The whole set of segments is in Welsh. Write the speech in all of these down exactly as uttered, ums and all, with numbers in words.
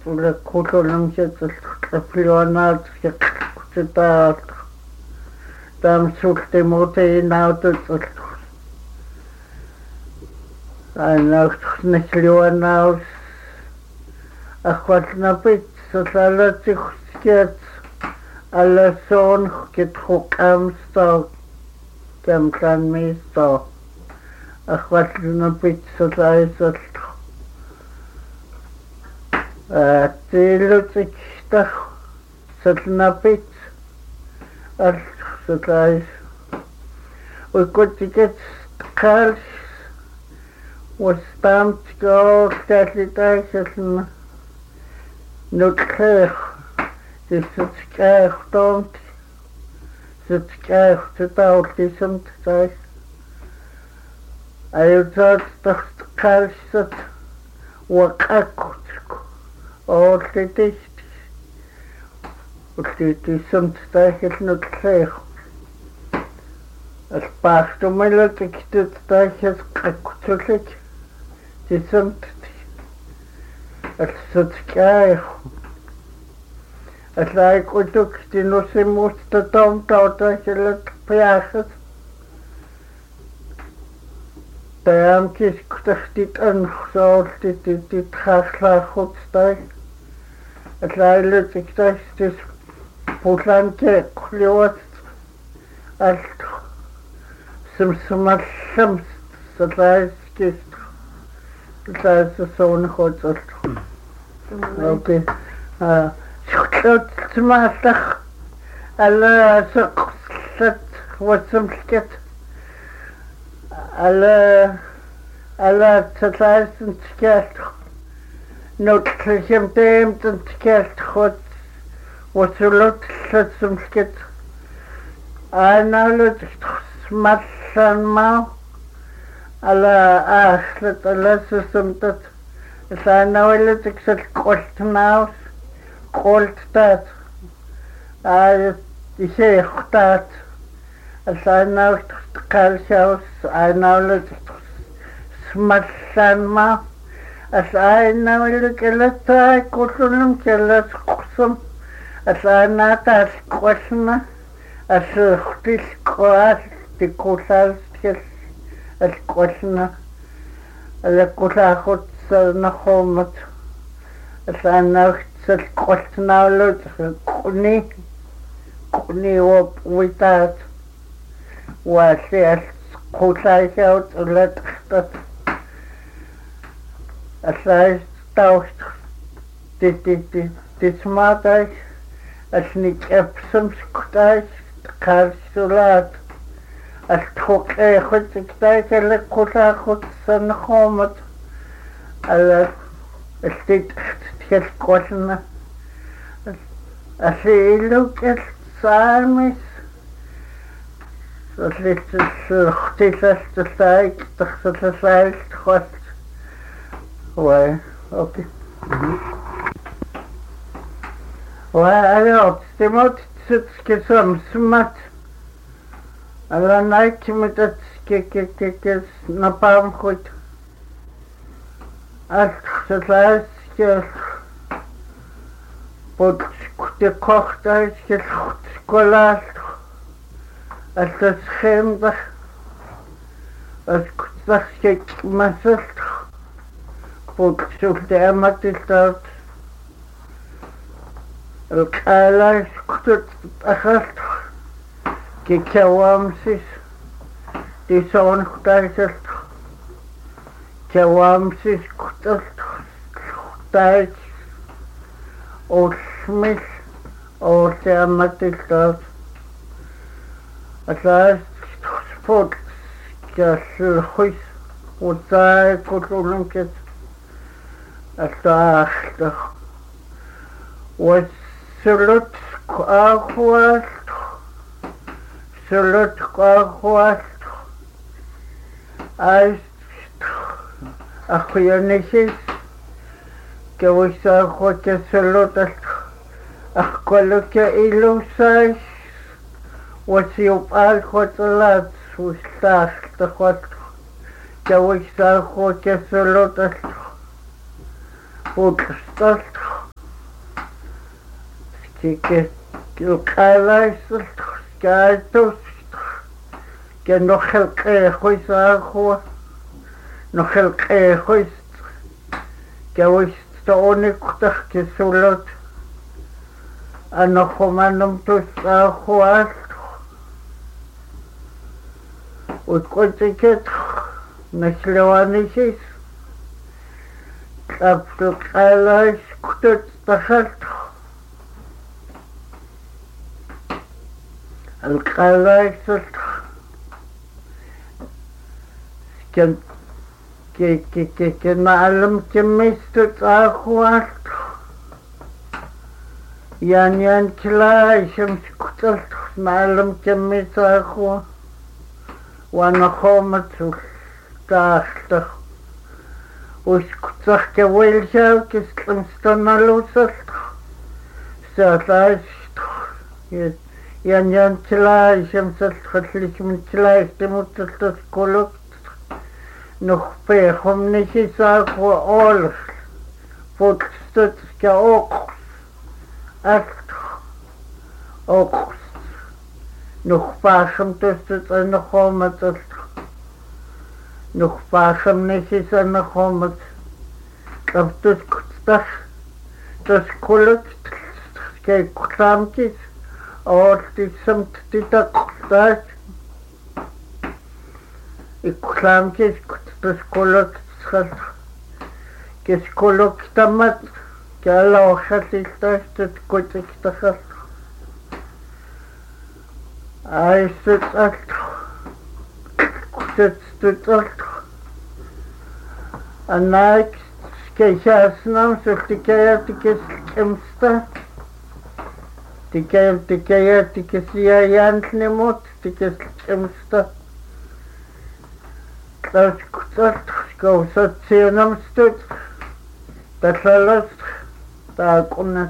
Ulle kuulunumsiatul qapluanaat yaqquttaat tamsultimuutiinautut ainaaqnerluanaus aqquatnapit salalatsiqskiat alasoon kitruqamstoo kamkanmistoo aqquatnapit salaisat Tilutikta satnapit al satais uikotiket kals was stamt go tatlitais nutker disutsker tomt sutsker tutaultisamt tais ayutat kalsat waqakut Oortitist. Oortitisamt taihil nutleeq. As paastumillat ikitut taihil qakkutullik. Tisamt. As sutskaaeq. As laikutuk tinusimusta tomtau taihillat piaasat. Taamkis kutahtit anxoortitit xaaxlaaxutstai. Atlailut iktastis pulanke qliwat alt simsimallams satlaiskis satlaisasoonixotsalt. Okay. Ah, shuklot smaallaq alla saqslat watsamlket alla alla satlaisintkelt Notklem dem den skelt hot was lot some skit analut smatsan ma ala achlet ala sumtat sanawelet exel kolt naus kolt tat ay ise khtat asanaut kalshaus analut smatsan ma As I now look at the Cotulum Kellas Cosum, as I not as question, as this class, the Cotas, as question, as the Cotahot Nahomat, as I now said question now look, Kuni, Kuni up with that, was yes, Cotas out, let that. As I stout dit dit dit dit smatai as niet epsom skutais kalsulat as tok e goed ik tijd hele kota goed san homat al as dit het kotna as je look at sarmis so dit is goed is te tijd dat het is goed Ouais, ok. Mm-hmm. Ouais, alors, c'est moi qui suis smart. Alors, on a qui me dit que que que que n'a pas un coup. Alors, c'est là que pour que kocht is que scolas. Als het schemde. Als dat je masselt. Porque sulte amatistat el kala skut achast que kawamsis di son khutaiset kawamsis kutat khutait o smis o te amatistat atlas sport que se huis o tai kutulunket Astaghfirullah. Was sulut qahwas sulut qahwas as akhyanesis que wisa khote sulut akhkoloke ilusas was yopal khotlat ustah khot que wisa khote sulut Putstast que القلايصل كايتوس كنخل قيخويس آخوا نخل قيخويس كويس توني كتخ كسولت أنا خمانم توس آخوا وكنت كت نسلواني شيس قبل القلايص كتت دخلت القلايص كان كي كي كي كان معلم كميست أخوات يعني أن كلا شمس كتلت معلم كميست أخوات وأنا خامت تحت وسكتخ كويل شاو كسلم ستنالو سلت ساتاش يعني أن تلاقي شمس الخليج من تلاقي تموت تسكولك نخبيهم نشي ساق وأولخ فوتستت كأوقس أفتخ أوقس نخباشم تستت نخومت أفتخ نخباشم نشي سنخومت كفتت كتستخ تسكولك كي كتامكيس أولتي سمت تتقصداش إكلام كيس كتسكولك تسخل كيسكولك تمت كالا وخسيستاش تتكوتك تخل أي ستسألت كتستسألت أنا كيشاسنام سلتكايا تكيس كمستا تكيم تكيا تكسيا يانتني موت تكس كمستا تاش كتات كوسات سينام ستوت تسلست تاكونت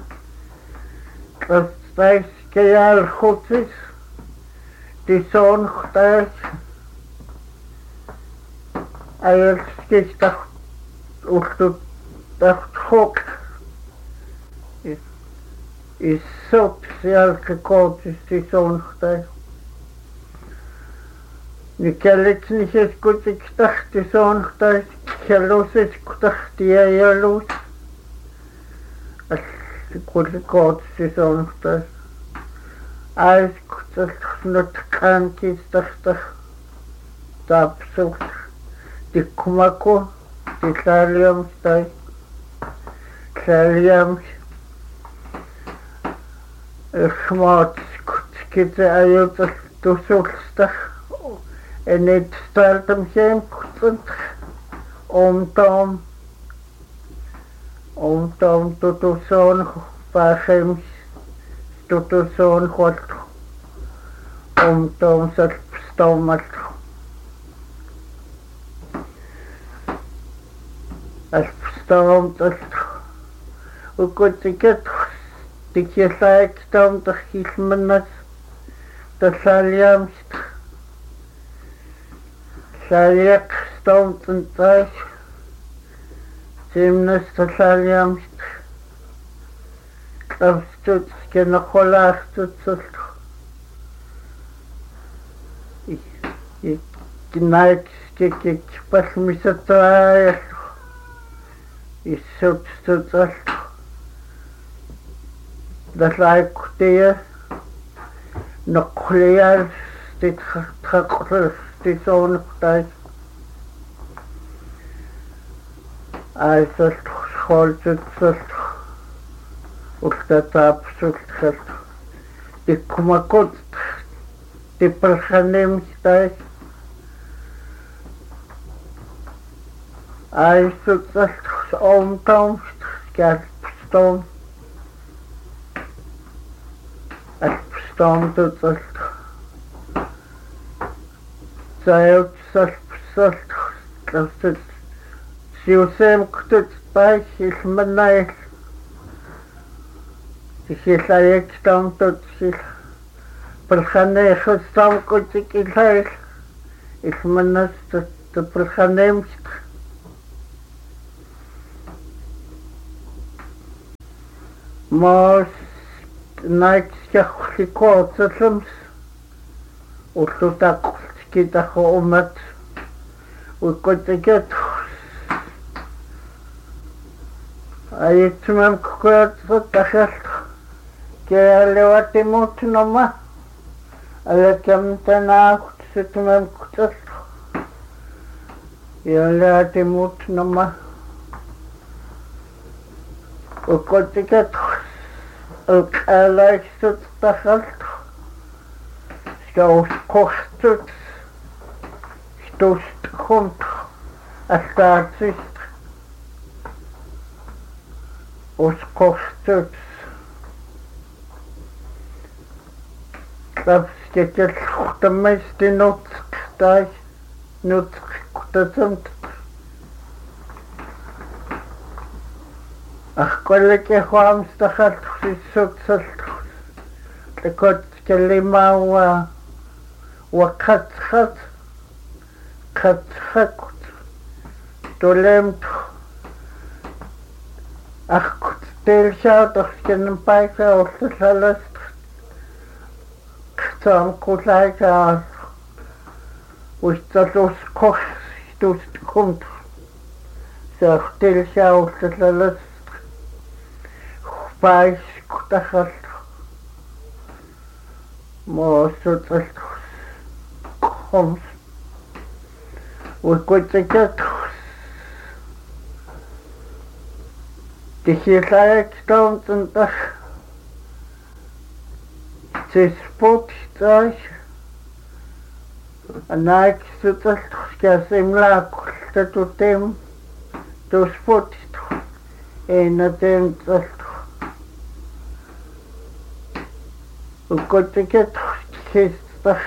تستايس كيا الخوتيس تيسون ختايس ايل سكيش تخت وختو تخت خوك الصوت سيالك كوتس تيسون ختايس نكالت نشيس كوتك تخت سون ختايس كالوسيس كتخت يا يالوس كل كوتس تيسون ختايس عايز كتخت نتقان كيس تختخ تابسوت تكمكو تساليوم ستايس ساليوم خمات كتكيتا ايوت تسولستخ en het stelt hem geen goed om dan om dan tot de zon waarom tot de zon god om dan zelf stomat als stomt het hoe goed ik het die je zei stomt de gismenas de saljamst Saliak stond en thuis, Simnes de Saliamst, Krafstut, Kenacholaastut, Ik knaik, kik, ik pas misataai, Ik zoet, zoet, Dat lijkt die, Nog leer, dit gaat die zo'n tijd. Hij zegt school zit zegt. Of dat absoluut zegt. Die kom ik goed. Die persoon tijd. Hij zegt omkomst. Kijk, stom. Het stom doet zegt. Zij zelf zelf dat het zielsem kut bij is mij is hij ik staan tot zich persoonlijk gestaan kut ik is is mij de persoonlijk maar naikskaqlikuartallams ullutaqqullkitaquumat uikkotiket ayitsimam kukuyatsat taxalt kealewatimut noma alakamtanaaqut situmam kutsal yalatimut noma uikkotiket alqalaistut taxalt skausqortut stusthunt astaatsist usqortut tapskekellurtammaistinutqtai nutqutasamt ахколлекеhuamstахалт сиссутсалт лекот келимауа вакатхат катхакут толемт ахкут телшаутах кенпайка орлаласт ктам кулайка усталус кох стуст кумт сах телшауталаласт Pais kutahalt moosutalt khoms uikkotiket tihilayak taumtantah tisputitach anaik sutalt kasimlaakultatutim tusputit enatemtalt uikkotiket kistah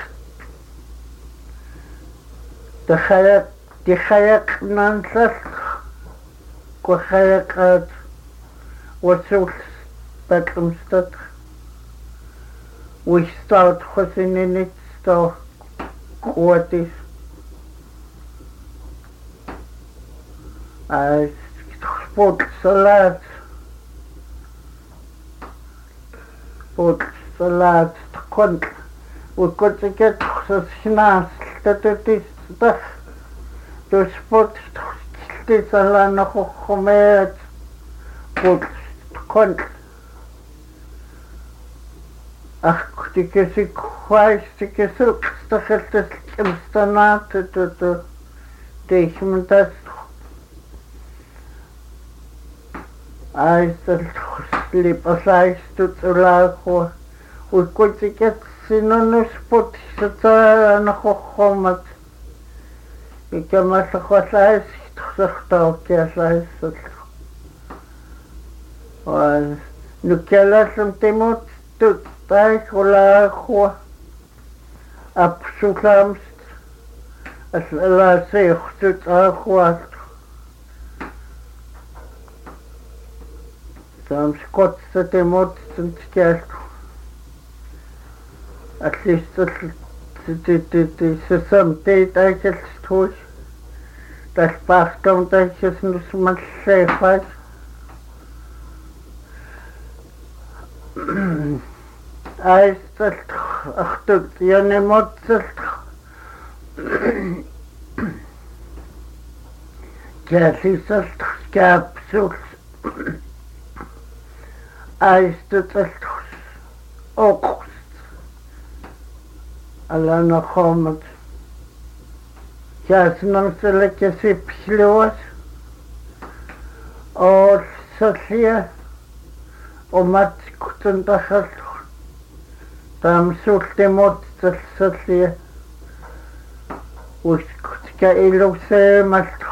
tahayak tihayak nansal kuhayakat wasul patlumstat wistat khosinenit sto quatis as sport salat sport salat kont uikkotiket sasinaas tatutis tah tu sport tisalanaquqqumiat put kont ахкутикесик хуайстикесил стахалтас кемстанаат туту техментас айстал слипасайстут улааху уиккутикет синонуспут сатаанаққомат икамаллахвалаис тхсахтаукиасаиссал ва нуккалааллам тимут тут тайхулааху апсулаамс аслаасеихтут аахуат самскотса тимут сэнткиалт атлистл титити сэсам тайтайкэлстхуус талпаартам тайкэснусмаллаифаас айсталт ахтут янемоцэлт кясисалт капсул айсталт окс аланахомат кяснамсэлэкэсипхлуас ол сэлия омат кутантахалт тамсултемот сэлсэлия ускутка илусэмалт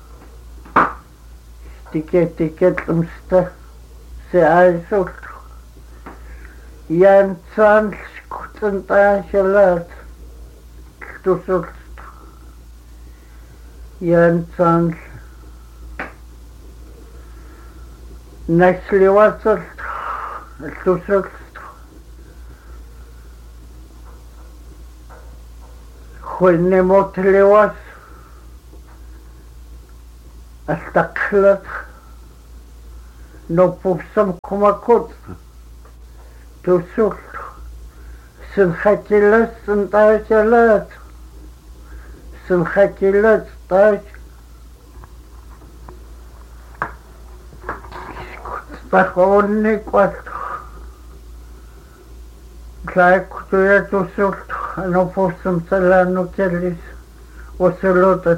тикетикетлумста се айсулт янцан кутантахалат тусулт янцан наслевасалт тусулт хуйнемотлевас астаклат но пупсам кумакот tusult sun khakilas sun tajalat sun khakilas taj pakonni kwat klaikutuja tusult no posum salanu kellis وسلوطت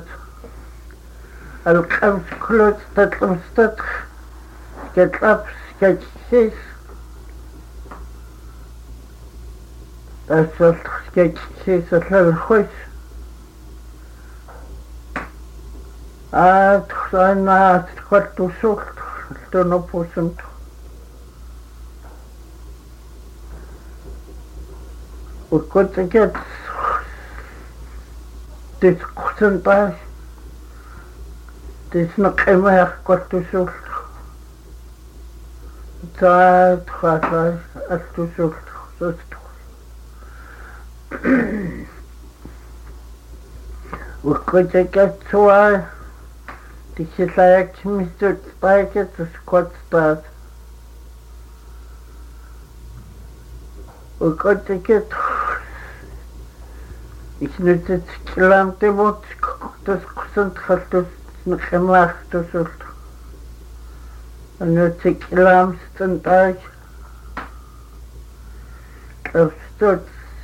القمس كلوت تطمستت كتلبس كتشيس أسلت كتشيس الخوش أتخصينا تخلتو سلت تنبو سمت وكنت كت تسقسنطاش تسنقيمه قلتو سلت تعاد خاطر أستو سلت سستو وكنت كتسوا تكسلايك مستو تطايك تسكوت ستاس وكنت كت Ich nütze gelamte Wort, das gesund hat das noch gemacht, das ist. Und nütze gelamst und Tag. Das tut,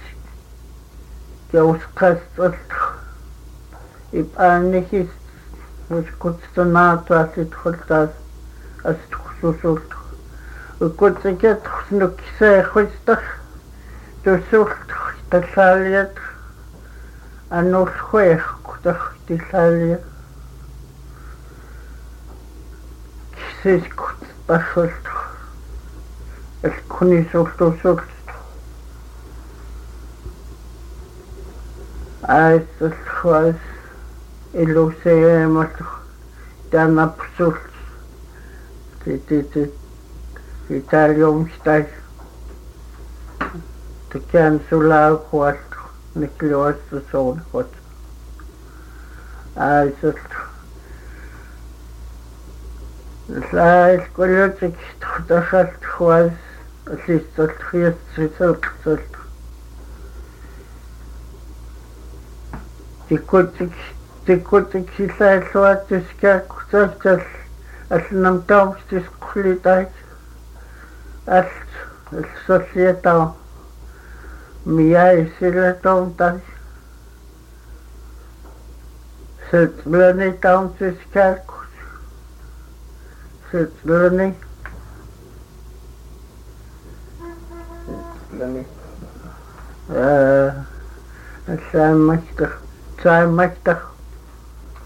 der Auskastet, ich eigentlich ist, was kurz danach, was ich halt das, als du so sollt. Und kurz ich jetzt noch gesagt, was doch, du sollt, das soll jetzt, أنو الخويخ كتخت سالية كسيس كت بخلت الكوني سلطو سلط عايز الخواز إلو سيامت دانا بسلط تي تي تي في تاليوم ستاش تكان سلال خوات نكلوس تصور خط عايزت العايز كلتك دخلت خواز أسيستت خيست سلق سلق تكوتك تكوتك سلاي سوات تسكاك تسكال أسنم تومس تسكولي تايك أس السوسيتاو مياه سيلة توم تاج سلت بلاني توم تسكالكوس سلت بلاني بلاني آه السلام مكتخ سلام مكتخ